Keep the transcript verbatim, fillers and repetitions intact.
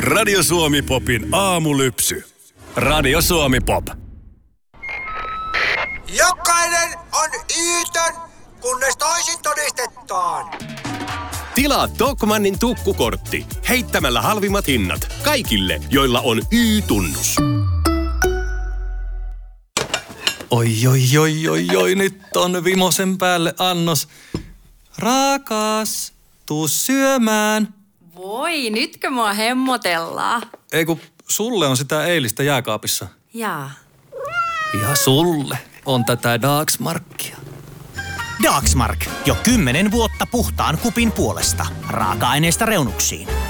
Radio Suomi Popin aamulypsy. Radio Suomi Pop. Jokainen on Iiton, kunnes toisin todistetaan. Tilaa Tokmannin tukkukortti heittämällä halvimmat hinnat kaikille, joilla on Y-tunnus. Oi, oi, oi, oi, oi, nyt on vimosen päälle annos. Rakas, tuu syömään. Voi, nytkö mua hemmotellaan? Ei kun sulle on sitä eilistä jääkaapissa. Jaa. Ja sulle on tätä Dagsmarkia. Dagsmark. Jo kymmenen vuotta puhtaan kupin puolesta. Raaka-aineista reunuksiin.